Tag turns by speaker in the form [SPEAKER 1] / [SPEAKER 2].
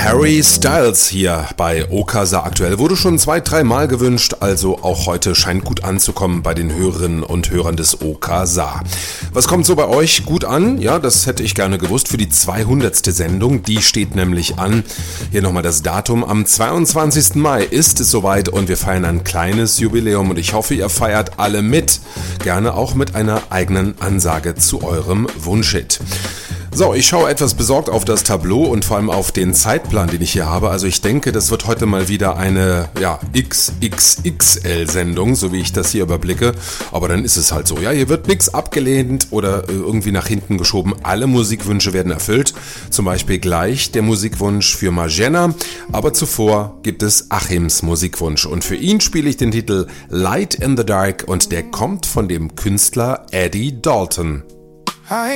[SPEAKER 1] Harry Styles hier bei Okasa aktuell. Wurde schon 2-3 Mal gewünscht, also auch heute scheint gut anzukommen bei den Hörerinnen und Hörern des Okasa. Was kommt so bei euch gut an? Ja, das hätte ich gerne gewusst für die 200. Sendung. Die steht nämlich an. Hier nochmal das Datum. Am 22. Mai ist es soweit und wir feiern ein kleines Jubiläum und ich hoffe, ihr feiert alle mit. Gerne auch mit einer eigenen Ansage zu eurem Wunschhit. So, ich schaue etwas besorgt auf das Tableau und vor allem auf den Zeitplan, den ich hier habe. Also ich denke, das wird heute mal wieder eine XXXL-Sendung, so wie ich das hier überblicke. Aber dann ist es halt so. Ja, hier wird nichts abgelehnt oder irgendwie nach hinten geschoben. Alle Musikwünsche werden erfüllt. Zum Beispiel gleich der Musikwunsch für Marjana. Aber zuvor gibt es Achims Musikwunsch. Und für ihn spiele ich den Titel Light in the Dark und der kommt von dem Künstler Eddie Dalton.